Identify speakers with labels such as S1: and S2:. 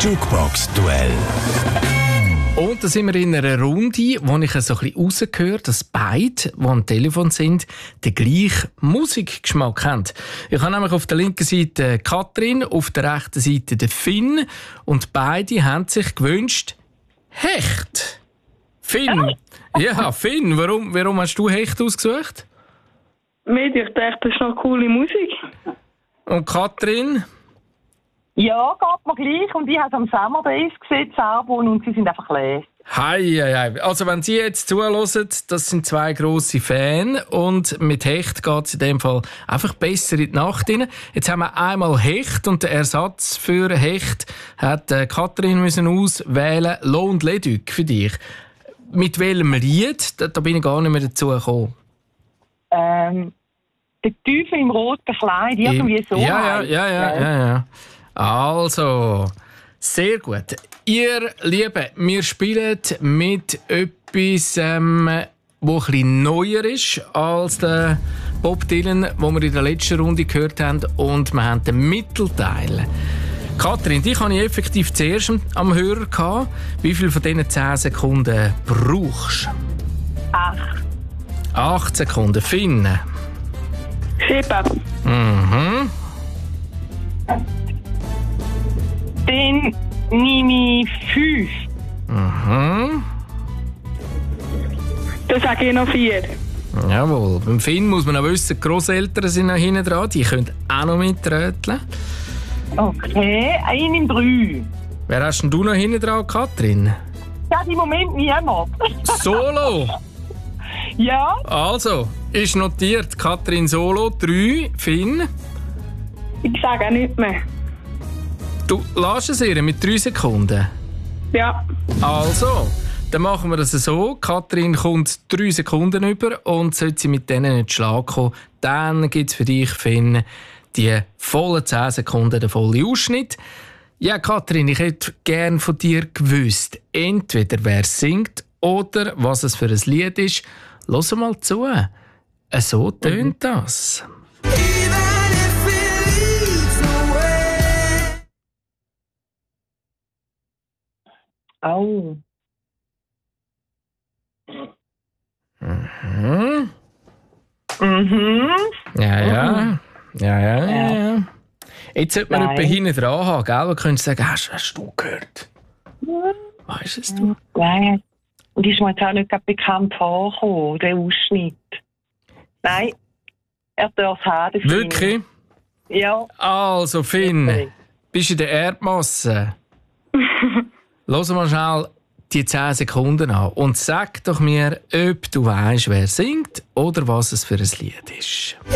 S1: Jukebox-Duell.
S2: Und da sind wir in einer Runde, wo ich so ein bisschen rausgehöre, dass beide, die am Telefon sind, den gleichen Musikgeschmack haben. Ich habe nämlich auf der linken Seite Katrin, auf der rechten Seite den Finn. Und beide haben sich gewünscht, Hecht. Finn. Ja, Finn, warum hast du Hecht ausgesucht?
S3: Ich dachte, das ist noch coole Musik.
S2: Und Katrin?
S4: Ja, geht mir gleich. Und ich habe es am Summer Days gesehen, das Album, und sie sind einfach leer.
S2: Hei. Also wenn Sie jetzt zuhören, das sind zwei grosse Fans und mit Hecht geht es in dem Fall einfach besser in die Nacht rein. Jetzt haben wir einmal Hecht und der Ersatz für Hecht hat Katrin müssen auswählen, Lo und Leduc für dich. Mit welchem Lied? Da bin ich gar nicht mehr dazu gekommen.
S4: Der Teufel im roten Kleid, irgendwie so.
S2: Ja. Also, sehr gut. Ihr Lieben, wir spielen mit etwas, wo ein bisschen neuer ist als der Bob Dylan, den wir in der letzten Runde gehört haben. Und wir haben den Mittelteil. Katrin, dich hatte ich effektiv zuerst am Hörer gehabt. Wie viel von diesen 10 Sekunden brauchst du? 8 Sekunden. Finn?
S3: 7.
S2: Mhm.
S4: Dann nehme ich 5.
S2: Mhm.
S3: Dann sage ich noch 4.
S2: Jawohl. Beim Finn muss man auch wissen, die Grosseltern sind noch hinten dran. Die können auch noch mitröteln.
S4: Okay, einen in 3.
S2: Wer hast denn du noch hinten dran, Katrin?
S4: Ja, im Moment niemand.
S2: Solo!
S4: Ja?
S2: Also, ist notiert. Katrin Solo, 3. Finn?
S3: Ich sage auch nichts mehr.
S2: Du lässt es ihr mit 3 Sekunden.
S3: Ja.
S2: Also, dann machen wir das so. Katrin kommt 3 Sekunden über und sollte sie mit denen nicht schlagen kommen, dann gibt es für dich, Finn, die vollen 10 Sekunden, den vollen Ausschnitt. Ja, Katrin, ich hätte gerne von dir gewusst, entweder wer singt oder was es für ein Lied ist. Hör mal zu. So tönt das.
S4: Oh.
S2: Mhm.
S4: Mhm.
S2: Ja. Jetzt sollte man jemanden hinten dran haben, gell? Du könntest sagen, hast du gehört? Weißt es du?
S4: Nein. Und ist mir jetzt auch nicht bekannt vorgekommen, der Ausschnitt. Nein, er darf es haben.
S2: Wirklich?
S4: Ja.
S2: Also, Finn, bist du in der Erdmasse? Lass mal schnell die 10 Sekunden an und sag doch mir, ob du weißt, wer singt oder was es für ein Lied ist.